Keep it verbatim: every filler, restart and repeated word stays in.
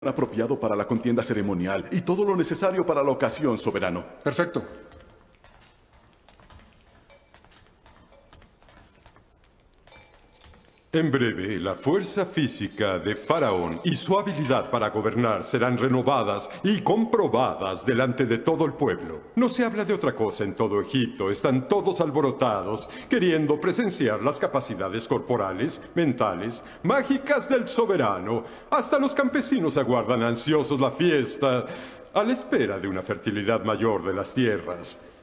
apropiado para la contienda ceremonial y todo lo necesario para la ocasión, soberano. Perfecto. En breve, la fuerza física de Faraón y su habilidad para gobernar serán renovadas y comprobadas delante de todo el pueblo. No se habla de otra cosa en todo Egipto. Están todos alborotados, queriendo presenciar las capacidades corporales, mentales, mágicas del soberano. Hasta los campesinos aguardan ansiosos la fiesta, a la espera de una fertilidad mayor de las tierras.